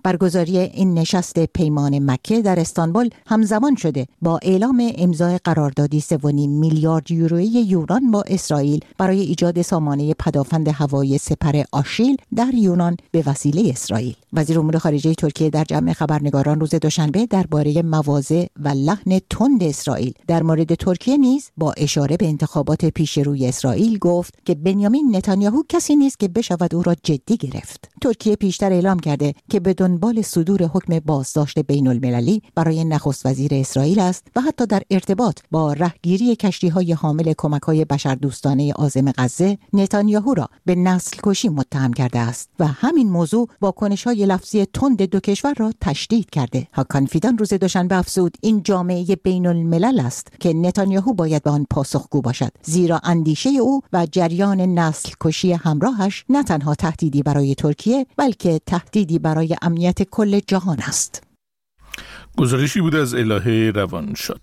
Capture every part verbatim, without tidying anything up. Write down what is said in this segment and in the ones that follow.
برگزاری این نشست پیمان مکه در استانبول همزمان شده با اعلام امضای قراردادی سه و نیم میلیارد یورویی یونان با اسرائیل برای ایجاد سامانه پدافند هوایی سپر آشیل در یونان به وسیله اسرائیل. وزیر امور خارجه ترکیه در جمع خبرنگاران روز دوشنبه درباره مواضع و لحن تند اسرائیل در مورد ترکیه نیز با اشاره به انتخابات پیش روی اسرائیل گفت که بنیامین نتانیاهو کسی نیست که بشود او را جدی گرفت. ترکیه پیشتر اعلام کرده که به دنبال صدور حکم بازداشت بین المللی برای نخست وزیر اسرائیل است و حتی در ارتباط با رهگیری کشتی‌های حامل کمک‌های بشردوستانه عازم غزه نتانیاهو را به نسل کشی متهم کرده است و همین موضوع واکنش‌های لفظی تند دو کشور را تشدید کرده. هاکان فیدان روز دوشنبه افزود این جامعه بین الملل است که نتانیاهو باید به آن پاسخگو باشد، زیرا اندیشه او و جریان نسل کشی همراهش نه تنها تهدیدی برای ترکیه بلکه تهدیدی برای امنیت کل جهان است. گزارشی بود از الهه روانشاد.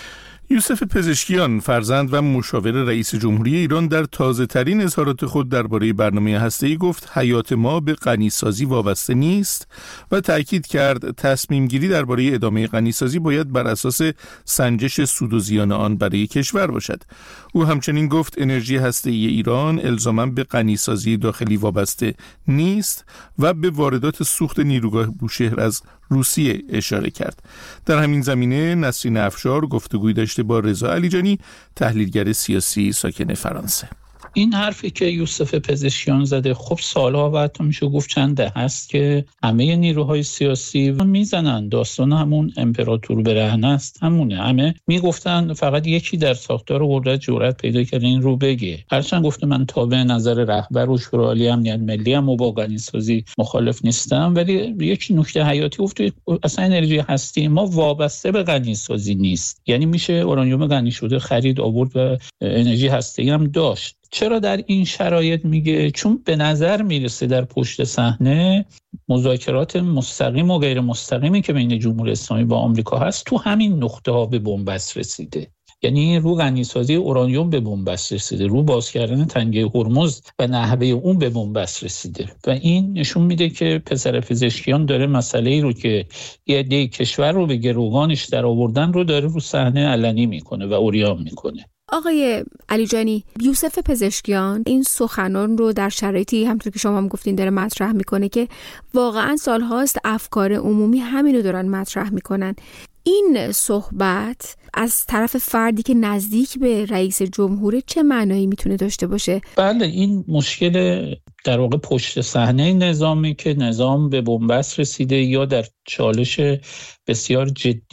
یوسف پزشکیان، فرزند و مشاور رئیس جمهوری ایران، در تازه ترین اظهارات خود درباره برنامه هسته‌ای گفت حیات ما به غنیسازی وابسته نیست و تأکید کرد تصمیم گیری درباره ادامه غنیسازی باید بر اساس سنجش سود و زیان آن برای کشور باشد. او همچنین گفت انرژی هسته‌ای ایران الزاماً به غنیسازی داخلی وابسته نیست و به واردات سوخت نیروگاه بوشهر از روسیه اشاره کرد. در همین زمینه نسرین افشار گفتگوی داشته با رضا علیجانی، تحلیلگر سیاسی ساکن فرانسه. این حرفی که یوسف پزشکیان زده خب سالها و حتی میشه گفت چند دهه است که همه نیروهای سیاسی میزنن. داستان همون امپراتور برهنه است، همونه. همه میگفتن فقط یکی در ساختار قدرت جرأت پیدا کرده این رو بگه. هرچند گفته من تابع نظر رهبر و شورای عالی امنیت ملی ام و با غنیسازی مخالف نیستم، ولی یک نکته حیاتی گفته اصلا انرژی هستی ما وابسته به غنیسازی نیست. یعنی میشه اورانیوم غنی شده خرید، آورد و انرژی هسته‌ای هم داشت. چرا در این شرایط میگه؟ چون به نظر میرسه در پشت صحنه مذاکرات مستقیم و غیر مستقیمی که بین جمهوری اسلامی و آمریکا هست تو همین نقطه ها به بنبست رسیده. یعنی رو غنیسازی اورانیوم به بنبست رسیده، رو باز کردن تنگه هرمز و نحوه اون به بنبست رسیده و این نشون میده که پسر پزشکیان داره مسئله‌ای رو که یه عده کشور رو به گروگانش در آوردن رو داره رو صحنه علنی میکنه و عریان میکنه. آقای علیجانی، یوسف پزشکیان این سخنان رو در شرایطی همونطور که شما هم گفتین داره مطرح میکنه که واقعا سالهاست افکار عمومی همین رو دارن مطرح میکنن. این صحبت از طرف فردی که نزدیک به رئیس جمهور چه معنایی میتونه داشته باشه؟ بله، این مشکل در واقع پشت صحنه نظامی که نظام به بنبست رسیده یا در چالش بسیار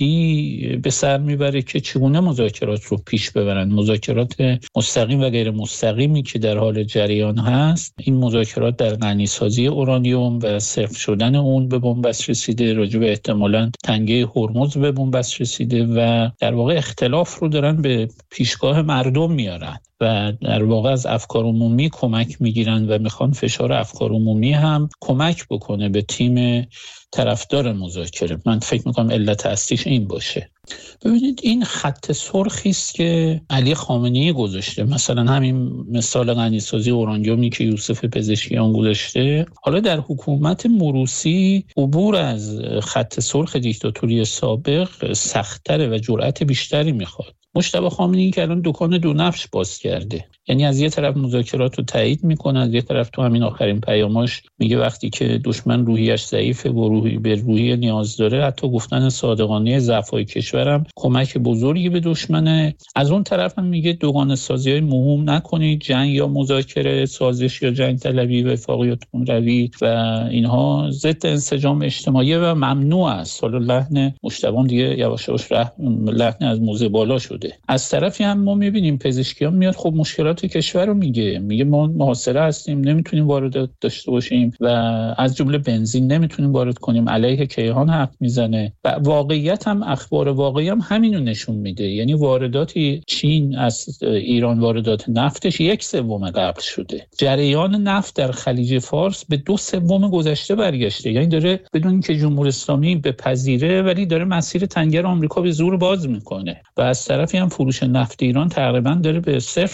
جدی به سر میبره که چگونه مذاکرات رو پیش ببرن. مذاکرات مستقیم و غیر مستقیمی که در حال جریان هست، این مذاکرات در غنیسازی اورانیوم و صفر شدن اون به بنبست رسیده، راجع به احتمالاً تنگه هرمز به بنبست رسیده و در واقع اختلاف رو دارن به پیشگاه مردم میارن و در واقع از افکار عمومی کمک میگیرن و میخوان فشار افکار عمومی هم کمک بکنه به تیم طرفدار مذاکره. من فکر میکنم علت اصلیش این باشه. ببینید این خط سرخی است که علی خامنه‌ای گذاشته، مثلا همین مثال غنیسازی اورانیومی که یوسف پزشکیان گذاشته. حالا در حکومت موروثی عبور از خط سرخ دیکتاتوری سابق سخت‌تره و جرأت بیشتری میخواد. مجتبی خامنه‌ای که الان دکان دو نفش باز کرده، یعنی از یه طرف مذاکرات رو تایید میکنه، از یه طرف تو همین آخرین پیاماش میگه وقتی که دشمن روحیش ضعیفه و روحی به روحیه نیاز داره، حتی گفتن صادقانه ضعف‌های کشورم کمک بزرگی به دشمنه. از اون طرف هم میگه دوگانه سازی‌های مهم نکنید، جنگ یا مذاکره، سازش یا جنگ طلبی، وفاق یا تندروی و اینها ضد انسجام اجتماعی و ممنوع است. حالا لحن مجتبی دیگه یواش یواش لحن از موزه بالا شده. از طرفی هم ما میبینیم پزشکیان میاد خب مشکلات کشور رو میگه، میگه ما محاصره هستیم، نمیتونیم واردات داشته باشیم و از جمله بنزین نمیتونیم وارد کنیم، علیه کیهان حرف میزنه و واقعیت هم اخبار واقعی هم همینو نشون میده. یعنی وارداتی چین از ایران، واردات نفتش یک سوم قبل شده، جریان نفت در خلیج فارس به دو سوم گذشته برگشته، یعنی داره بدون اینکه جمهوری اسلامی بپذیره ولی داره مسیر تنگر آمریکا به زور باز میکنه و از طرفی هم فروش نفت ایران تقریبا داره به صفر نزدیک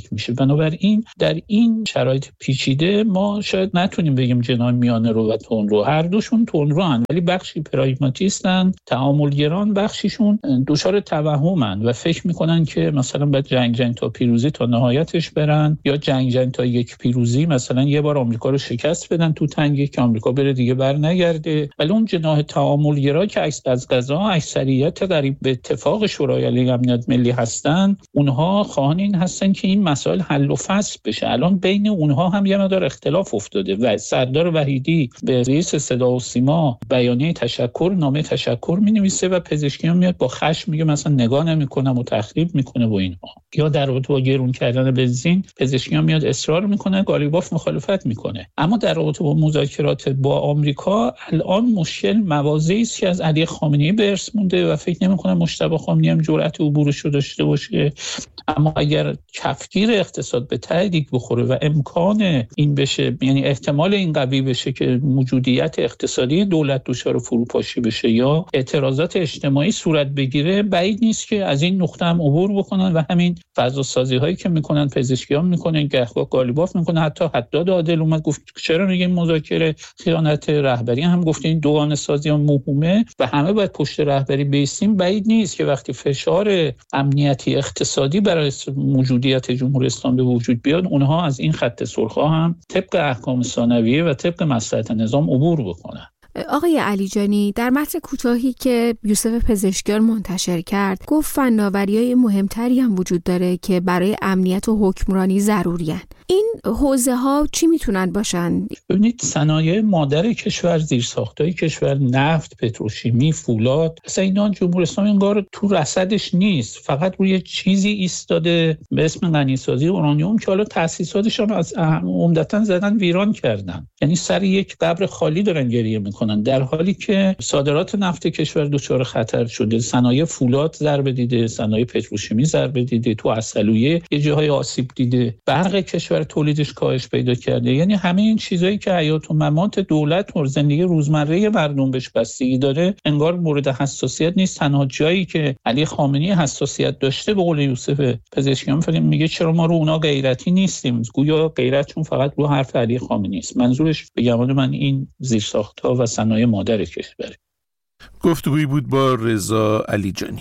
فکر میشه. بنابراین در این شرایط پیچیده ما شاید نتونیم بگیم جناح میانه رو و تندرو، هر دوشون تندرو هن، ولی بخشی پراگماتیستن، تعاملگران، بخشیشون دچار توهمن و فکر میکنن که مثلا باید جنگ جنگ تا پیروزی تا نهایتش برن، یا جنگ جنگ تا یک پیروزی، مثلا یه بار آمریکا رو شکست بدن تو تنگه که آمریکا بره دیگه بر نگرده. ولی اون جناح تعاملگرا که از قضا اکثریت قریب به اتفاق شورای عالی امنیت ملی هستن، اونها خواهان این هستن که این مسائل حل و فصل بشه. الان بین اونها هم یه مقدار اختلاف افتاده و سردار وحیدی به رئیس صدا و سیما بیانیه تشکر، نامه تشکر می‌نویسه و پزشکیان میاد با خشم میگه مثلا نگاه نمی‌کنم و تخریب میکنه و اینها. یا در رابطه با گرون کردن بنزین پزشکیان میاد اصرار میکنه، گالیباف مخالفت میکنه. اما در رابطه با مذاکرات با آمریکا الان مشکل مواضعی است که از علی خامنه‌ای به ارث مونده و فکر نمی‌کنم مجتبی خامنه‌ای هم جرأت عبورش رو داشته باشه. اما اگر کفگیر اقتصاد به ته دیگ بخوره و امکان این بشه، یعنی احتمال این قوی بشه که موجودیت اقتصادی دولت دچار فروپاشی بشه یا اعتراضات اجتماعی صورت بگیره، بعید نیست که از این نقطه هم عبور بکنن و همین فضا سازی هایی که میکنن پزشکیان میکنن، گهگاه گالیباف میکنن. حتی حداد عادل اومد گفت چرا میگیم مذاکره خیانت رهبری، هم گفت این دوگانه سازی ها موهومه و همه باید پشت رهبری بیستیم. بعید نیست که وقتی فشار امنیتی اقتصادی برای موجودیت جمهوری اسلامی به وجود بیاد، اونها از این خط سرخ هم طبق احکام ثانویه و طبق مصلحت نظام عبور بکنن. آقای علیجانی، در متن کوتاهی که یوسف پزشکیان منتشر کرد گفت فناوری‌های مهمتری هم وجود داره که برای امنیت و حکمرانی ضروری‌اند. این حوزه ها چی میتونن باشن؟ ببینید صنایع مادر کشور، زیرساختای کشور، نفت، پتروشیمی، فولاد، اصلا اینا جمهوری اسلامی انگار تو رصدش نیست، فقط روی چیزی ایستاده به اسم غنیسازی اورانیوم که حالا تأسیساتش هم از عمدتاً زدن ویران کردن. یعنی سر یک قبر خالی دارن گریه میکنن، در حالی که صادرات نفت کشور دچار خطر شده، صنایع فولاد ضربه دیده، صنایع پتروشیمی ضربه دیده، تو عسلویه یه جاهای آسیب دیده، برق کشور تولیدش کاهش پیدا کرده. یعنی همه این چیزایی که حیات و ممات دولت و زندگی روزمره مردم بهش بستگی داره انگار مورد حساسیت نیست. تنها جایی که علی خامنه‌ای حساسیت داشته به قول یوسف پزشکیان فکر میگه چرا ما رو اونا غیرتی نیستیم، گویا غیرتشون فقط رو حرف علی خامنه‌ای است. منظورش به گمان من این زیرساخت‌ها و صنایع مادر کشور. گفتگویی بود با رضا علیجانی.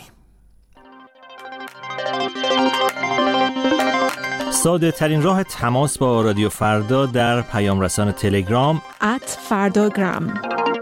ساده ترین راه تماس با رادیو فردا در پیام رسان تلگرام ات فرداگرام.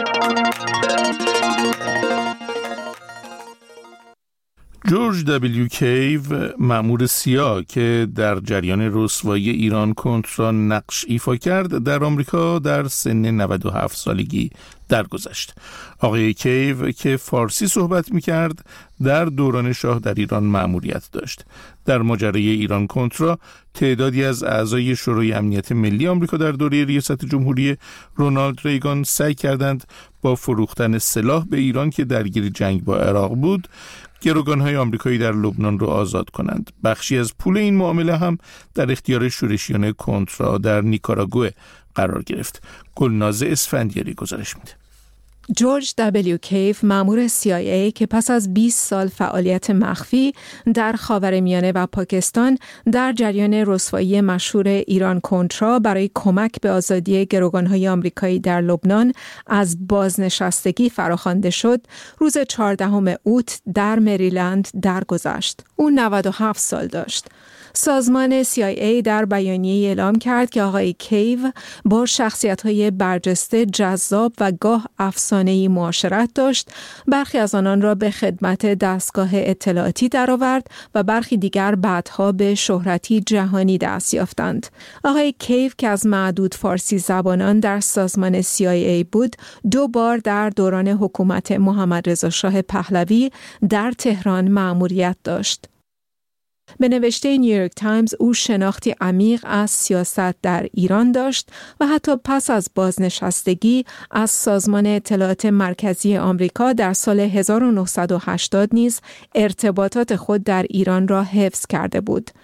جورج دبلیو کیو، مأمور سیا که در جریان رسوایی ایران کنترا نقش ایفا کرد، در آمریکا در سن نود و هفت سالگی درگذشت. آقای کیو که فارسی صحبت می‌کرد در دوران شاه در ایران مأموریت داشت. در ماجرای ایران کنترا تعدادی از اعضای شورای امنیت ملی آمریکا در دوره ریاست جمهوری رونالد ریگان سعی کردند با فروختن سلاح به ایران که درگیر جنگ با عراق بود، گروگان‌های آمریکایی در لبنان را آزاد کنند. بخشی از پول این معامله هم در اختیار شورشیان کنترا در نیکاراگوئه قرار گرفت. گلناز اسفندیاری گزارش میده. جورج دبلیو کیف، مأمور سی آی ای که پس از بیست سال فعالیت مخفی در خاورمیانه و پاکستان در جریان رسوایی مشهور ایران کنترا برای کمک به آزادی گروگان‌های آمریکایی در لبنان از بازنشستگی فراخوانده شد، روز چهاردهم اوت در مریلند درگذشت. او نود و هفت سال داشت. سازمان سی آی ای در بیانیه اعلام کرد که آقای کیو با شخصیت‌های برجسته، جذاب و گاه افسانه‌ای معاشرت داشت. برخی از آنان را به خدمت دستگاه اطلاعاتی درآورد و برخی دیگر بعدها به شهرتی جهانی دست یافتند. آقای کیو که از معدود فارسی زبانان در سازمان سی آی ای بود، دو بار در دوران حکومت محمد رضا شاه پهلوی در تهران مأموریت داشت. به نوشته نیویورک تایمز او شناختی عمیق از سیاست در ایران داشت و حتی پس از بازنشستگی از سازمان اطلاعات مرکزی آمریکا در سال هزار و نهصد و هشتاد نیز ارتباطات خود در ایران را حفظ کرده بود.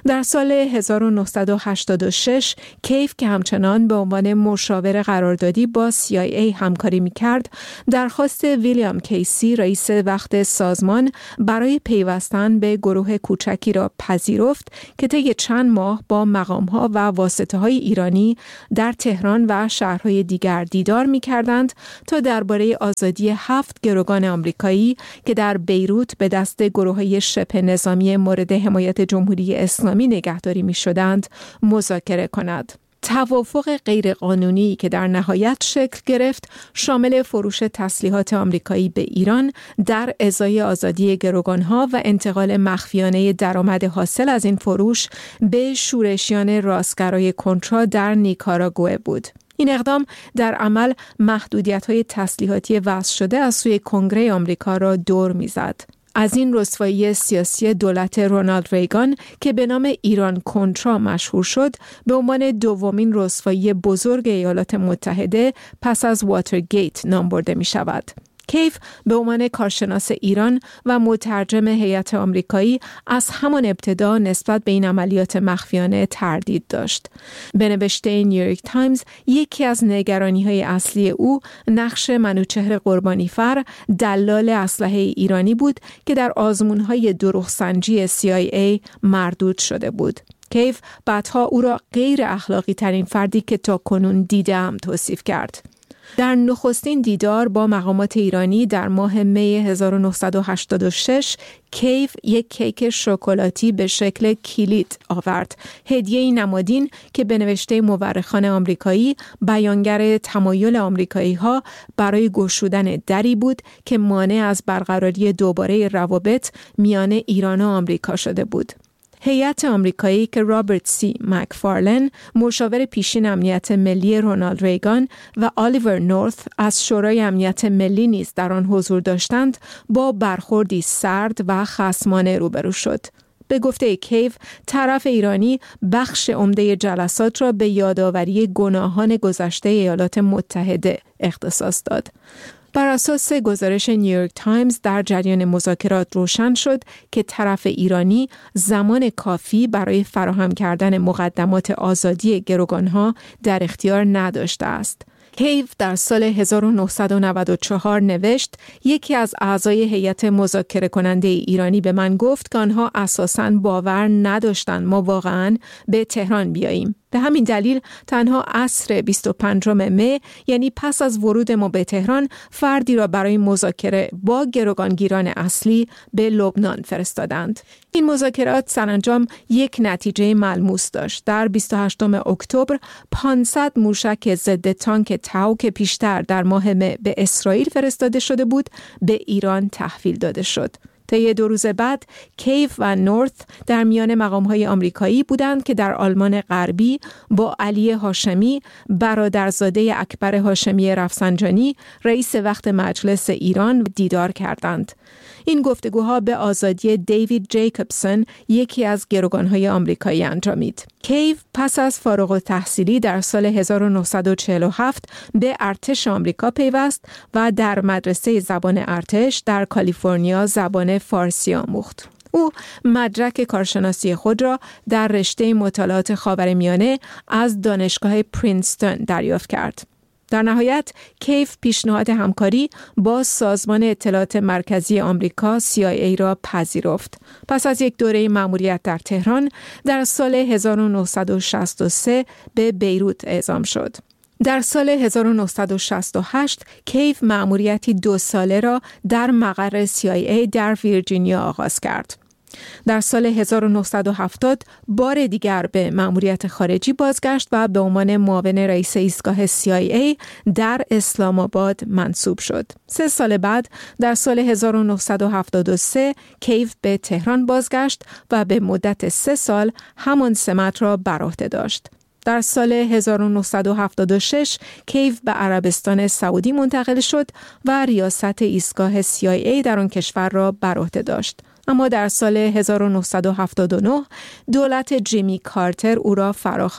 در سال هزار و نهصد و هشتاد و شش کیف که همچنان به عنوان مشاور قراردادی با سی آی ای همکاری می‌کرد، درخواست ویلیام کیسی رئیس وقت سازمان برای پیوستن به گروه کوچکی را پذیرفت که طی چند ماه با مقام‌ها و واسطه‌های ایرانی در تهران و شهرهای دیگر دیدار می‌کردند تا درباره آزادی هفت گروگان آمریکایی که در بیروت به دست گروه‌های شبه نظامی مورد حمایت جمهوری اسلامی نگهداری می‌شدند مذاکره کند. توافق غیرقانونی که در نهایت شکل گرفت شامل فروش تسلیحات آمریکایی به ایران در ازای آزادی گروگانها و انتقال مخفیانه درآمد حاصل از این فروش به شورشیان راستگرای کنترا در نیکاراگوئه بود. این اقدام در عمل محدودیت‌های تسلیحاتی وضع شده از سوی کنگره آمریکا را دور می‌زد. از این رسوایی سیاسی دولت رونالد ریگان که به نام ایران کنترا مشهور شد، به عنوان دومین رسوایی بزرگ ایالات متحده پس از واترگیت نام برده می شود. کیف به عنوان کارشناس ایران و مترجم هیئت آمریکایی از همان ابتدا نسبت به این عملیات مخفیانه تردید داشت. به نوشته نیویورک تایمز، یکی از نگرانی‌های اصلی او نقش منوچهر قربانیفر، دلال اسلحه ایرانی بود که در آزمون‌های دروغ‌سنجی سی آی ای مردود شده بود. کیف بعدها او را غیر اخلاقی ترین فردی که تا کنون دیدم توصیف کرد. در نخستین دیدار با مقامات ایرانی در ماه می هزار و نهصد و هشتاد و شش، کیف یک کیک شکلاتی به شکل کلید آورد. هدیه نمادین که به نوشته مورخان آمریکایی بیانگر تمایل آمریکایی ها برای گشودن دری بود که مانع از برقراری دوباره روابط میان ایران و آمریکا شده بود. هیئت آمریکایی که رابرت سی مکفارلن، مشاور پیشین امنیت ملی رونالد ریگان و آلیور نورث از شورای امنیت ملی نیز در آن حضور داشتند، با برخوردی سرد و خصمانه روبرو شد. به گفته کیف، طرف ایرانی بخش عمده جلسات را به یادآوری گناهان گذشته ایالات متحده اختصاص داد. بر اساس گزارش نیویورک تایمز، در جریان مذاکرات روشن شد که طرف ایرانی زمان کافی برای فراهم کردن مقدمات آزادی گروگانها در اختیار نداشته است. کیف در سال هزار و نهصد و نود و چهار نوشت: یکی از اعضای هیئت مذاکره کننده ایرانی به من گفت که آنها اساساً باور نداشتند ما واقعاً به تهران بیاییم. به همین دلیل تنها عصر بیست و پنجم می، یعنی پس از ورود ما به تهران، فردی را برای مذاکره با گروگانگیران اصلی به لبنان فرستادند. این مذاکرات سرانجام یک نتیجه ملموس داشت. در بیست و هشتم اکتبر پانصد موشک ضد تانک تاو که پیشتر در ماه می به اسرائیل فرستاده شده بود، به ایران تحویل داده شد. طی دو روز بعد کیف و نورث در میان مقام‌های آمریکایی بودند که در آلمان غربی با علی هاشمی، برادرزاده اکبر هاشمی رفسنجانی، رئیس وقت مجلس ایران، دیدار کردند. این گفتگوها به آزادی دیوید جیکوبسون، یکی از گروگان‌های آمریکایی، انجامید. کیف پس از فارغ التحصیلی در سال هزار و نهصد و چهل و هفت به ارتش آمریکا پیوست و در مدرسه زبان ارتش در کالیفرنیا زبان فارسی آموخت. او مدرک کارشناسی خود را در رشته مطالعات خاورمیانه از دانشگاه پرینستون دریافت کرد. در نهایت کیف پیشنهاد همکاری با سازمان اطلاعات مرکزی آمریکا سی آی ای را پذیرفت. پس از یک دوره مأموریت در تهران در سال هزار و نهصد و شصت و سه به بیروت اعزام شد. در سال هزار و نهصد و شصت و هشت کیف مأموریتی دو ساله را در مقر سی آی ای در ویرجینیا آغاز کرد. در سال هزار و نهصد و هفتاد بار دیگر به مأموریت خارجی بازگشت و به عنوان معاون رئیس ایستگاه سی آی ای در اسلام آباد منصوب شد. سه سال بعد در سال هزار و نهصد و هفتاد و سه کیف به تهران بازگشت و به مدت سه سال همان سمت را بر عهده داشت. در سال هزار و نهصد و هفتاد و شش کیف به عربستان سعودی منتقل شد و ریاست ایستگاه سی آی ای در آن کشور را بر عهده داشت. اما در سال هزار و نهصد و هفتاد و نه دولت جیمی کارتر او را فراخواند.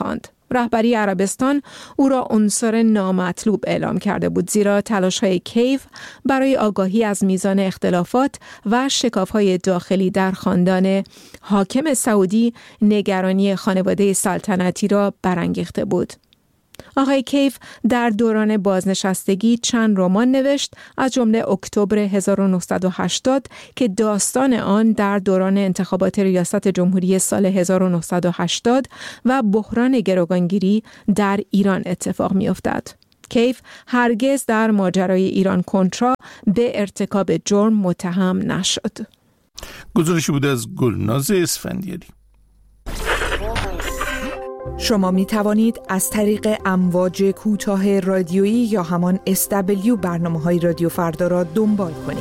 رهبری عربستان او را عنصر نامطلوب اعلام کرده بود، زیرا تلاش‌های کیف برای آگاهی از میزان اختلافات و شکاف‌های داخلی در خاندان حاکم سعودی نگرانی خانواده سلطنتی را برانگیخته بود. آقای کیف در دوران بازنشستگی چند رمان نوشت، از جمله اکتبر هزار و نهصد و هشتاد که داستان آن در دوران انتخابات ریاست جمهوری سال هزار و نهصد و هشتاد و بحران گروگانگیری در ایران اتفاق می‌افتد. کیف هرگز در ماجرای ایران کنترا به ارتکاب جرم متهم نشد. گزارشی بود از گلناز اسفندیاری. شما می توانید از طریق امواج کوتاه رادیویی یا همان اس دبلیو برنامه‌های رادیو فردا را دنبال کنید.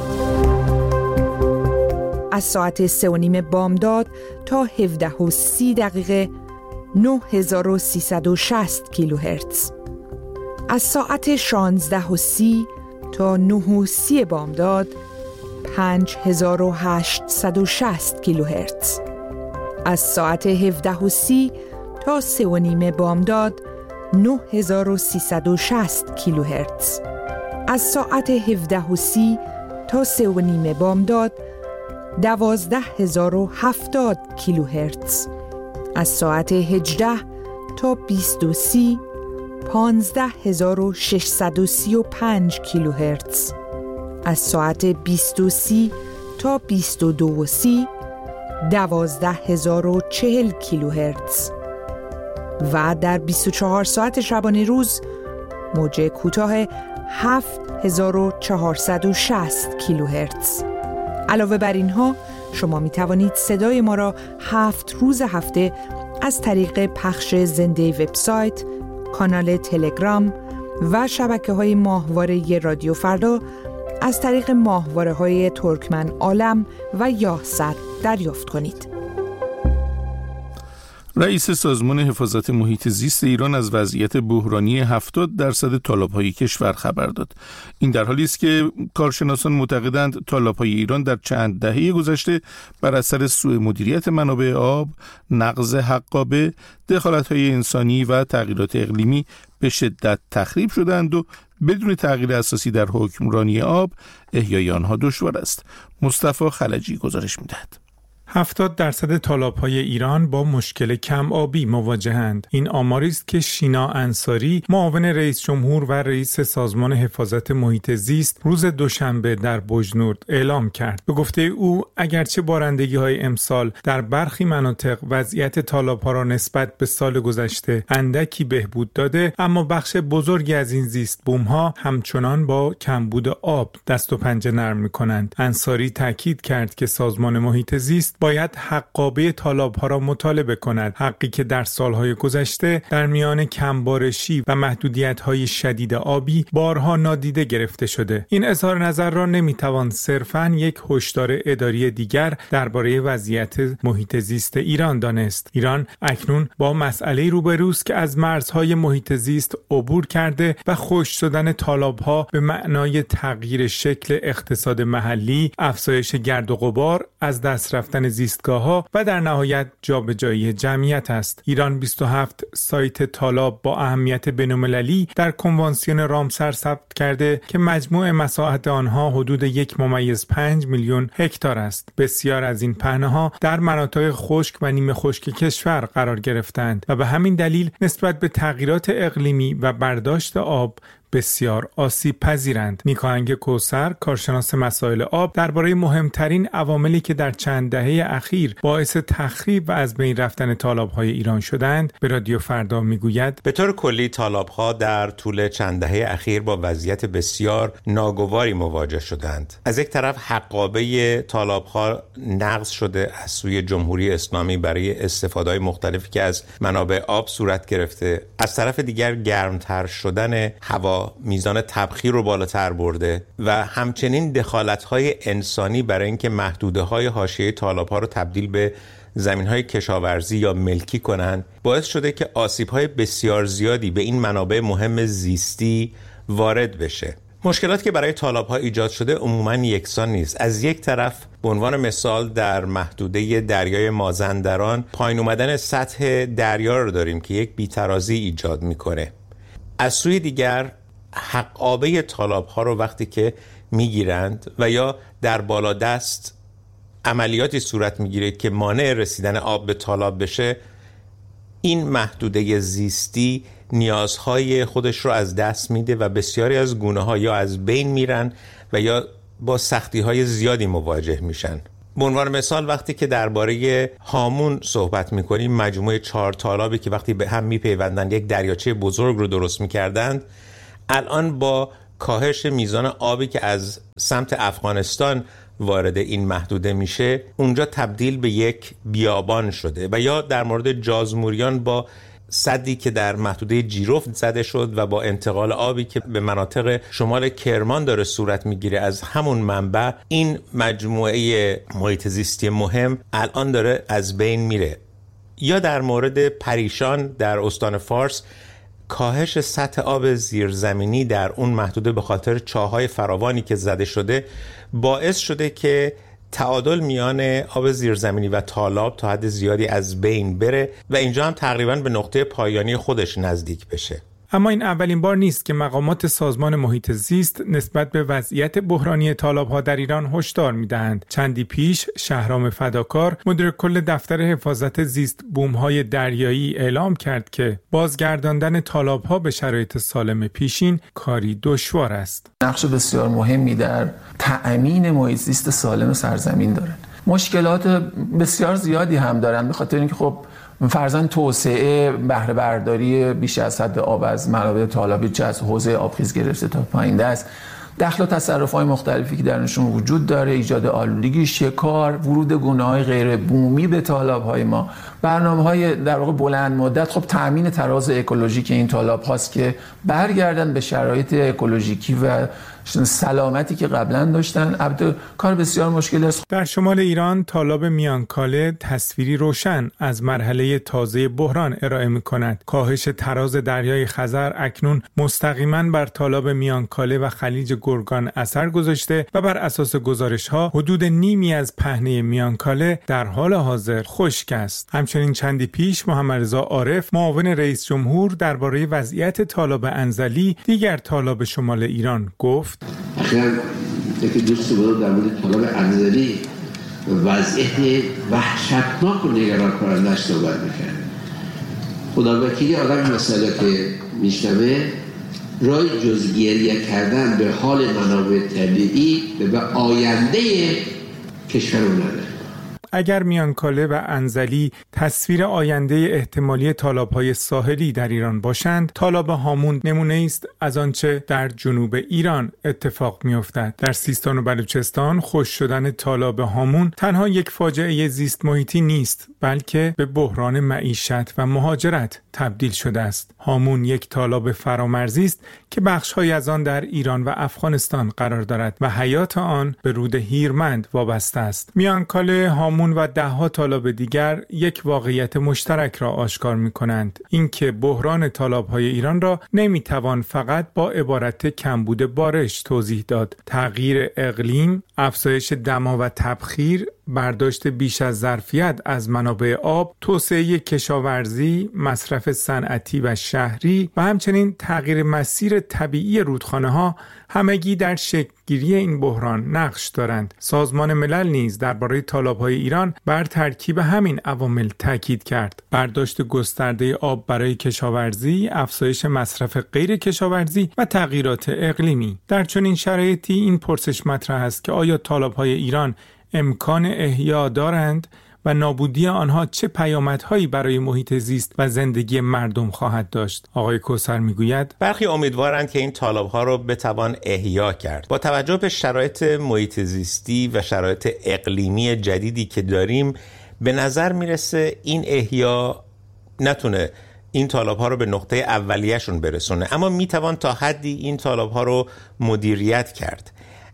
از ساعت سه و نیم بامداد تا هفده و سی دقیقه نه هزار و سیصد و شصت کیلوهرتز. از ساعت شانزده و سی تا نه و سی بامداد پنج هزار و هشتصد و شصت کیلوهرتز. از ساعت هفده و سی تا سه و نیم بامداد نه هزار و سیصد و شصت کیلوهرتز. از ساعت هفده و سی تا سه و نیم بامداد دوازده هزار و هفتاد کیلوهرتز. از ساعت هجده تا بیست و سی پانزده هزار و ششصد و سی و پنج کیلوهرتز. از ساعت بیست و سی تا بیست و دو و سی دوازده هزار و چهل کیلوهرتز. و در بیست و چهار ساعت شبانه روز موج کوتاه هفت هزار و چهارصد و شصت کیلوهرتز. علاوه بر اینها شما می توانید صدای ما را هفت روز هفته از طریق پخش زنده وبسایت، کانال تلگرام و شبکه‌های ماهواره رادیو فردا از طریق ماهواره‌های ترکمن عالم و یاهصد دریافت کنید. رئیس سازمان حفاظت محیط زیست ایران از وضعیت بحرانی هفتاد درصد تالاب‌های کشور خبر داد. این در حالی است که کارشناسان معتقدند تالاب‌های ایران در چند دهه گذشته بر اثر سوء مدیریت منابع آب، نقض حقابه، دخالت‌های انسانی و تغییرات اقلیمی به شدت تخریب شدند و بدون تغییر اساسی در حکمرانی آب احیای آنها دشوار است. مصطفی خلجی گزارش می‌دهد. هفتاد درصد تالاب‌های ایران با مشکل کم آبی مواجهند. این آماری است که شینا انصاری، معاون رئیس جمهور و رئیس سازمان حفاظت محیط زیست، روز دوشنبه در بجنورد اعلام کرد. به گفته او، اگرچه بارندگی‌های امسال در برخی مناطق وضعیت تالاب‌ها را نسبت به سال گذشته اندکی بهبود داده، اما بخش بزرگی از این زیست بوم‌ها همچنان با کمبود آب دست و پنجه نرم می‌کنند. انصاری تاکید کرد که سازمان محیط زیست باید حقابه تالاب‌ها را مطالبه کند، حقی که در سالهای گذشته در میان کمبارشی و محدودیت‌های شدید آبی بارها نادیده گرفته شده. این اظهار نظر را نمی‌توان صرفاً یک هشدار اداری دیگر درباره وضعیت محیط زیست ایران دانست. ایران اکنون با مسئله روبروست که از مرزهای محیط زیست عبور کرده و خشک شدن تالاب‌ها به معنای تغییر شکل اقتصاد محلی، افزایش گرد و غبار، از دست رفتن زیستگاه‌ها و در نهایت جابجایی جمعیت است. ایران بیست و هفت سایت تالاب با اهمیت بین‌المللی در کنوانسیون رامسر ثبت کرده که مجموع مساحت آنها حدود یک ممیز پنج میلیون هکتار است. بسیار از این پهنه‌ها در مناطق خشک و نیمه خشک کشور قرار گرفتند و به همین دلیل نسبت به تغییرات اقلیمی و برداشت آب بسیار آسیب پذیرند. نیکاهنگ کوثر، کارشناس مسائل آب، درباره مهمترین عواملی که در چند دهه اخیر باعث تخریب و از بین رفتن تالاب‌های ایران شدند به رادیو فردا میگوید: به طور کلی تالاب‌ها در طول چند دهه اخیر با وضعیت بسیار ناگواری مواجه شدند. از یک طرف حقابه تالاب‌ها نقض شده از سوی جمهوری اسلامی برای استفاده‌های مختلفی که از منابع آب صورت گرفته. از طرف دیگر گرمتر شدن هوا میزان تبخیر رو بالاتر برده و همچنین دخالت‌های انسانی برای اینکه محدوده‌های حاشیه تالاب‌ها رو تبدیل به زمین‌های کشاورزی یا ملکی کنند باعث شده که آسیب‌های بسیار زیادی به این منابع مهم زیستی وارد بشه. مشکلاتی که برای طالاب‌ها ایجاد شده عموماً یکسان نیست. از یک طرف به عنوان مثال در محدوده دریای مازندران پایین اومدن سطح دریا رو داریم که یک بی‌ترازی ایجاد میکنه. از سوی دیگر حقابه طالاب‌ها رو وقتی که میگیرند و یا در بالادست عملیاتی صورت میگیره که مانع رسیدن آب به طالاب بشه، این محدوده زیستی نیازهای خودش رو از دست میده و بسیاری از گونه‌ها یا از بین میرن و یا با سختی‌های زیادی مواجه میشن. به عنوان مثال وقتی که درباره هامون صحبت میکنیم، مجموعه چهار طالابی که وقتی به هم میپیوندن یک دریاچه بزرگ رو درست میکردند، الان با کاهش میزان آبی که از سمت افغانستان وارد این محدوده میشه، اونجا تبدیل به یک بیابان شده. و یا در مورد جازموریان با سدی که در محدوده جیرفت زده شد و با انتقال آبی که به مناطق شمال کرمان داره صورت میگیره از همون منبع، این مجموعه محیط زیستی مهم الان داره از بین میره. یا در مورد پریشان در استان فارس، کاهش سطح آب زیرزمینی در اون محدوده به خاطر چاه‌های فراوانی که زده شده باعث شده که تعادل میان آب زیرزمینی و تالاب تا حد زیادی از بین بره و اینجا هم تقریباً به نقطه پایانی خودش نزدیک بشه. اما این اولین بار نیست که مقامات سازمان محیط زیست نسبت به وضعیت بحرانی طالاب‌ها در ایران هشدار می‌دهند. چندی پیش شهرام فداکار، مدیر کل دفتر حفاظت زیست بوم‌های دریایی، اعلام کرد که بازگرداندن طالاب‌ها به شرایط سالم پیشین کاری دشوار است. نقش بسیار مهمی در تأمین محیط زیست سالم سرزمین دارند. مشکلات بسیار زیادی هم دارند، به خاطر اینکه خب فرضاً توسعه بهره برداری بیش از حد آب از منابع طالابی چه از حوزه آبخیز گرفته تا پایین دست، دخل و تصرف‌های مختلفی که درشون وجود داره، ایجاد آلودگی، شکار، ورود گونه‌های غیر بومی به طالاب‌های ما، برنامه‌های در واقع بلند مدت، خب تأمین تراز اکولوژیک این طالاب‌هاست که برگردن به شرایط اکولوژیکی و سلامتی که قبلا داشتن. البته کار بسیار مشکل است. در شمال ایران طالاب میانکاله تصویری روشن از مرحله تازه بحران ارائه می‌کند. کاهش تراز دریای خزر اکنون مستقیما بر طالاب میانکاله و خلیج گرگان اثر گذاشته و بر اساس گزارش‌ها حدود نیمی از پهنه میانکاله در حال حاضر خشک است. همچنین چندی پیش محمد رضا عارف، معاون رئیس جمهور، درباره وضعیت طالاب انزلی، دیگر طالاب شمال ایران گفت: اخیراً یکی دوست بود در مورد طالاب انزلی وضعیت وحشتناک و نگران کننده‌اش صحبت می‌کرد. خدا وکیلی آدم مسئله که میشنوه رای جز گریه کردن به حال منابع طبیعی و به آینده کشورمون نداره. اگر میانکاله و انزلی تصویر آینده احتمالی طالاب‌های ساحلی در ایران باشند، طالاب هامون نمونه است از آنچه در جنوب ایران اتفاق می‌افتد. در سیستان و بلوچستان خشک شدن طالاب هامون تنها یک فاجعه زیست محیطی نیست، بلکه به بحران معیشت و مهاجرت تبدیل شده است. هامون یک طالاب فرامرزی است که بخش‌هایی از آن در ایران و افغانستان قرار دارد و حیات آن به رود هیرمند وابسته است. میانکاله، هامون و ده‌ها طالاب دیگر یک واقعیت مشترک را آشکار می‌کنند، اینکه بحران طالاب‌های ایران را نمی‌توان فقط با عبارت کمبود بارش توضیح داد. تغییر اقلیم، افزایش دما و تبخیر، برداشت بیش از ظرفیت از منابع آب، توسعه کشاورزی، مصرف صنعتی و شهری و همچنین تغییر مسیر طبیعی رودخانه‌ها همگی در شکل‌گیری این بحران نقش دارند. سازمان ملل نیز درباره طالاب‌های ایران بر ترکیب همین عوامل تاکید کرد: برداشت گسترده آب برای کشاورزی، افزایش مصرف غیر کشاورزی و تغییرات اقلیمی. در چنین شرایطی این پرسش مطرح است که آیا طالاب‌های ایران امکان احیا دارند و نابودی آنها چه پیامدهایی برای محیط زیست و زندگی مردم خواهد داشت؟ آقای کوثر میگوید: برخی امیدوارند که این طالاب‌ها را بتوان احیا کرد. با توجه به شرایط محیط زیستی و شرایط اقلیمی جدیدی که داریم، به نظر میرسه این احیا نتونه این طالاب‌ها رو به نقطه اولیه‌شون برسونه، اما میتوان تا حدی این طالاب‌ها رو مدیریت کرد.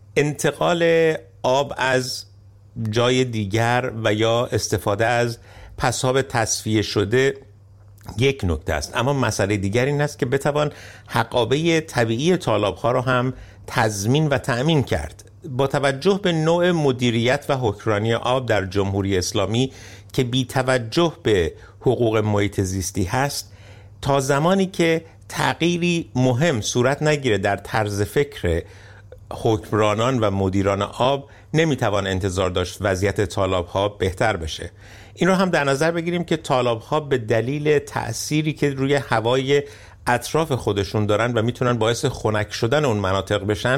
انتقال آب از جای دیگر و یا استفاده از پساب تصفیه شده یک نکته است، اما مسئله دیگر این است که بتوان حقابه طبیعی طالاب‌ها رو هم تضمین و تأمین کرد. با توجه به نوع مدیریت و حکمرانی آب در جمهوری اسلامی که بی توجه به حقوق محیط زیستی هست، تا زمانی که تغییری مهم صورت نگیره در طرز فکر حکمرانان و مدیران آب، نمیتوان انتظار داشت وضعیت تالاب‌ها بهتر بشه. این رو هم در نظر بگیریم که تالاب‌ها به دلیل تأثیری که روی هوای اطراف خودشون دارن و میتونن باعث خنک شدن اون مناطق بشن،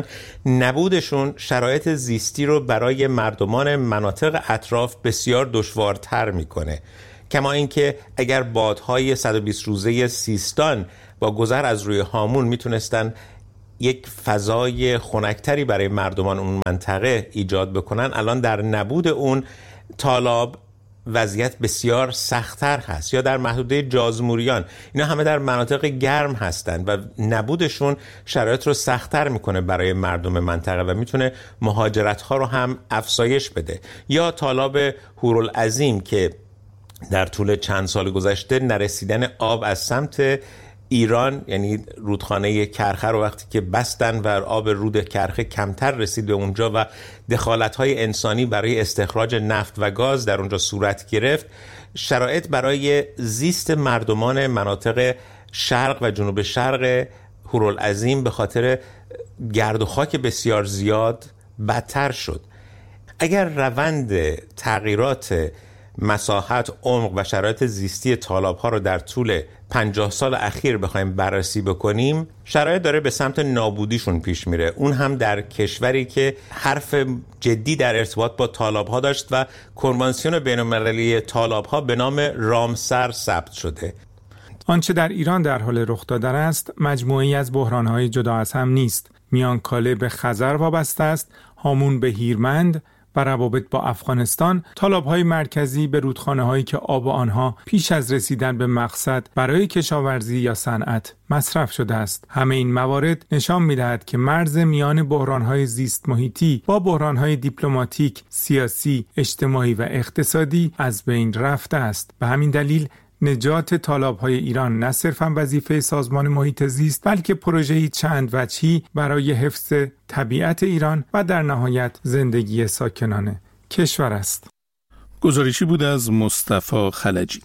نبودشون شرایط زیستی رو برای مردمان مناطق اطراف بسیار دشوارتر میکنه. کما اینکه اگر بادهای صد و بیست روزه سیستان با گذر از روی هامون میتونستن یک فضای خنکتری برای مردمان اون منطقه ایجاد بکنن، الان در نبود اون تالاب وضعیت بسیار سخت‌تر هست. یا در محدوده جازموریان، اینا همه در مناطق گرم هستند و نبودشون شرایط رو سخت‌تر میکنه برای مردم منطقه و میتونه مهاجرت‌ها رو هم افزایش بده. یا تالاب هورالعظیم که در طول چند سال گذشته نرسیدن آب از سمت ایران، یعنی رودخانه کرخه رو وقتی که بستن و آب رود کرخه کمتر رسید به اونجا و دخالت‌های انسانی برای استخراج نفت و گاز در اونجا صورت گرفت، شرایط برای زیست مردمان مناطق شرق و جنوب شرق هورالعظیم به خاطر گرد و خاک بسیار زیاد بدتر شد. اگر روند تغییرات مساحت، عمق و شرایط زیستی تالاب‌ها رو در طول پنجاه سال اخیر بخوایم بررسی بکنیم، شرایط داره به سمت نابودیشون پیش میره. اون هم در کشوری که حرف جدی در ارتباط با تالاب‌ها داشت و کنوانسیون بین‌المللی تالاب‌ها به نام رامسر ثبت شده. آنچه در ایران در حال رخ داده است، مجموعه‌ای از بحران‌های جدا از هم نیست. میانکاله به خزر وابسته است، هامون به هیرمند و روابط با افغانستان، تالاب‌های مرکزی به رودخانه‌هایی که آب آنها پیش از رسیدن به مقصد برای کشاورزی یا صنعت مصرف شده است. همه این موارد نشان می‌دهد که مرز میان بحران‌های زیست محیطی با بحران‌های دیپلماتیک، سیاسی، اجتماعی و اقتصادی از بین رفته است. به همین دلیل نجات تالاب‌های ایران نه صرفاً وظیفه سازمان محیط زیست، بلکه پروژه‌ای چند وجهی برای حفظ طبیعت ایران و در نهایت زندگی ساکنان کشور است. گزارشی بود از مصطفی خلجی.